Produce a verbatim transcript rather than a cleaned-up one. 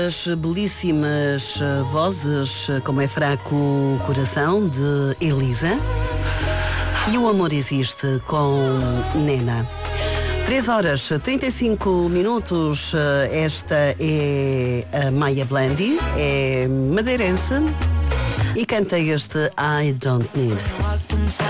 As belíssimas vozes, Como é Fraco o Coração, de Elisa, e O Amor Existe, com Nena. três horas trinta e cinco minutos. Esta é a Maia Blandi, é madeirense e canta este I Don't Need.